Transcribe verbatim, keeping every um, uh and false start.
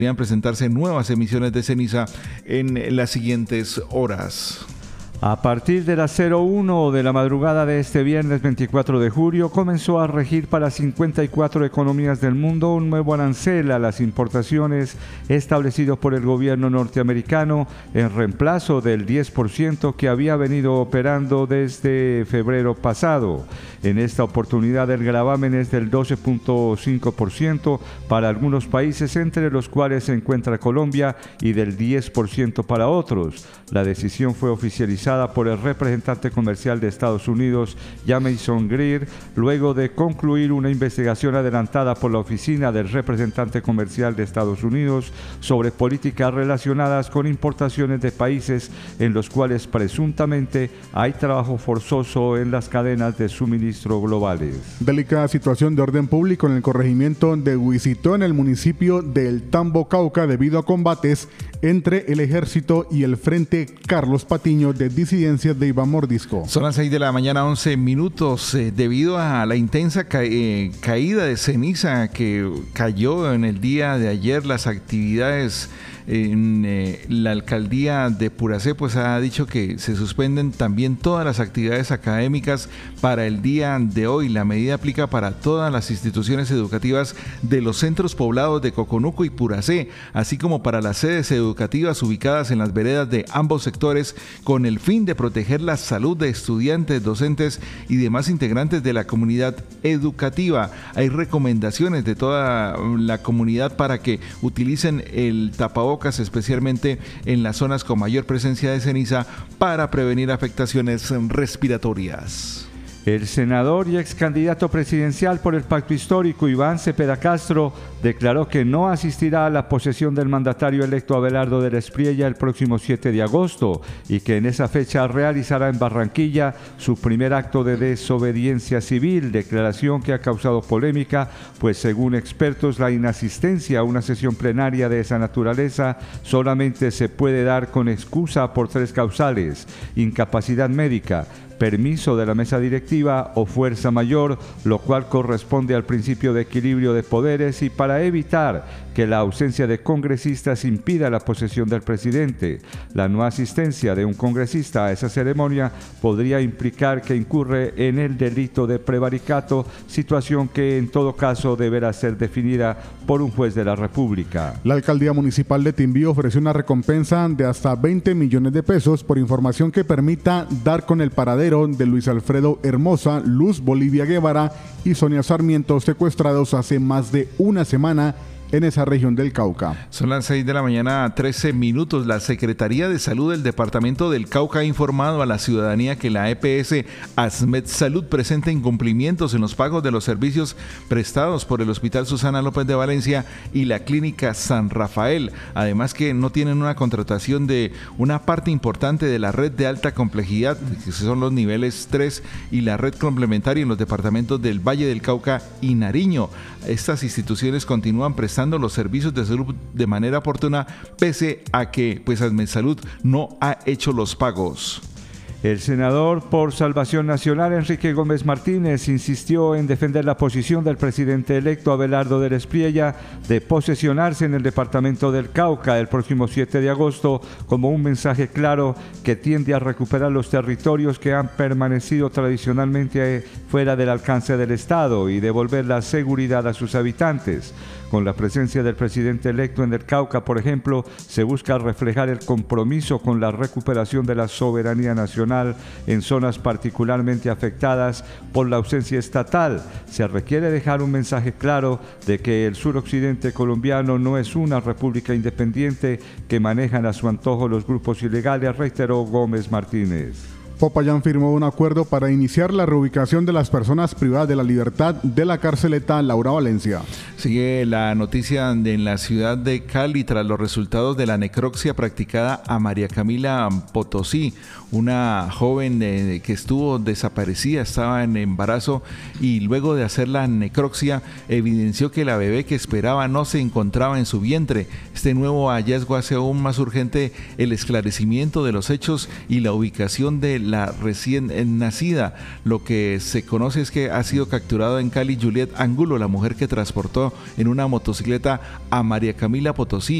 Podrían presentarse nuevas emisiones de ceniza en las siguientes horas. A partir de las cero uno de la madrugada de este viernes veinticuatro de julio, comenzó a regir para cincuenta y cuatro economías del mundo un nuevo arancel a las importaciones establecido por el gobierno norteamericano en reemplazo del diez por ciento que había venido operando desde febrero pasado. En esta oportunidad el gravamen es del doce punto cinco por ciento para algunos países, entre los cuales se encuentra Colombia, y del diez por ciento para otros. La decisión fue oficializada por el representante comercial de Estados Unidos, Jamieson Greer, luego de concluir una investigación adelantada por la oficina del representante comercial de Estados Unidos sobre políticas relacionadas con importaciones de países en los cuales presuntamente hay trabajo forzoso en las cadenas de suministro globales. Delicada situación de orden público en el corregimiento de Huicitó, en el municipio del Tambo, Cauca, debido a combates entre el ejército y el Frente Carlos Patiño de disidencias de Iván Mordisco. Son las seis de la mañana, once minutos. Eh, debido a la intensa ca eh, caída de ceniza que cayó en el día de ayer, las actividades en eh, la alcaldía de Puracé pues ha dicho que se suspenden también todas las actividades académicas para el día de hoy. La medida aplica para todas las instituciones educativas de los centros poblados de Coconuco y Puracé, así como para las sedes educativas ubicadas en las veredas de ambos sectores, con el fin de proteger la salud de estudiantes, docentes y demás integrantes de la comunidad educativa. Hay recomendaciones de toda la comunidad para que utilicen el tapabocas, especialmente en las zonas con mayor presencia de ceniza, para prevenir afectaciones respiratorias. El senador y ex candidato presidencial por el Pacto Histórico, Iván Cepeda Castro, declaró que no asistirá a la posesión del mandatario electo Abelardo del Espriella el próximo siete de agosto y que en esa fecha realizará en Barranquilla su primer acto de desobediencia civil, declaración que ha causado polémica, pues según expertos la inasistencia a una sesión plenaria de esa naturaleza solamente se puede dar con excusa por tres causales: incapacidad médica, permiso de la mesa directiva o fuerza mayor, lo cual corresponde al principio de equilibrio de poderes, y para evitar que la ausencia de congresistas impida la posesión del presidente. La no asistencia de un congresista a esa ceremonia podría implicar que incurre en el delito de prevaricato, situación que en todo caso deberá ser definida por un juez de la República. La alcaldía municipal de Timbí ofreció una recompensa de hasta veinte millones de pesos por información que permita dar con el paradero de Luis Alfredo Hermosa, Luz Bolivia Guevara y Sonia Sarmiento, secuestrados hace más de una semana en esa región del Cauca. Son las seis de la mañana, trece minutos. La Secretaría de Salud del Departamento del Cauca ha informado a la ciudadanía que la E P S Asmed Salud presenta incumplimientos en los pagos de los servicios prestados por el Hospital Susana López de Valencia y la Clínica San Rafael. Además que no tienen una contratación de una parte importante de la red de alta complejidad, que son los niveles tres, y la red complementaria en los departamentos del Valle del Cauca y Nariño. Estas instituciones continúan prestando los servicios de salud de manera oportuna, pese a que pues Asmed Salud no ha hecho los pagos. El senador por Salvación Nacional, Enrique Gómez Martínez, insistió en defender la posición del presidente electo Abelardo del Espriella de posesionarse en el departamento del Cauca el próximo siete de agosto como un mensaje claro que tiende a recuperar los territorios que han permanecido tradicionalmente fuera del alcance del Estado y devolver la seguridad a sus habitantes. Con la presencia del presidente electo en el Cauca, por ejemplo, se busca reflejar el compromiso con la recuperación de la soberanía nacional en zonas particularmente afectadas por la ausencia estatal. Se requiere dejar un mensaje claro de que el suroccidente colombiano no es una república independiente que manejan a su antojo los grupos ilegales, reiteró Gómez Martínez. Popayán firmó un acuerdo para iniciar la reubicación de las personas privadas de la libertad de la carceleta Laura Valencia. Sigue la noticia de en la ciudad de Cali tras los resultados de la necropsia practicada a María Camila Potosí, una joven de, que estuvo desaparecida, estaba en embarazo y luego de hacer la necropsia evidenció que la bebé que esperaba no se encontraba en su vientre. Este nuevo hallazgo hace aún más urgente el esclarecimiento de los hechos y la ubicación de la recién nacida. Lo que se conoce es que ha sido capturado en Cali Juliet Angulo, la mujer que transportó en una motocicleta a María Camila Potosí.